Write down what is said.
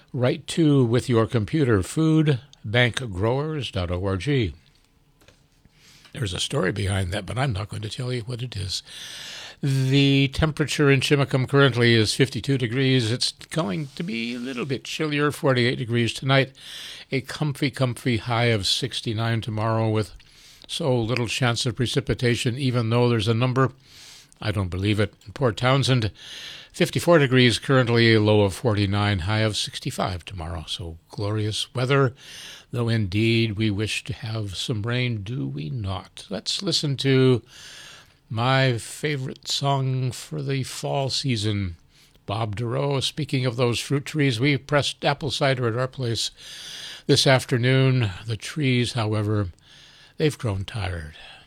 Write to with your computer, foodbankgrowers.org. There's a story behind that, but I'm not going to tell you what it is. The temperature in Chimacum currently is 52 degrees. It's going to be a little bit chillier, 48 degrees tonight. A comfy high of 69 tomorrow with so little chance of precipitation, even though there's a number. I don't believe it. In Port Townsend, 54 degrees currently, a low of 49, high of 65 tomorrow. So glorious weather, though indeed we wish to have some rain, do we not? Let's listen to my favorite song for the fall season, Bob Dorough. Speaking of those fruit trees, we pressed apple cider at our place this afternoon. The trees, however, they've grown tired.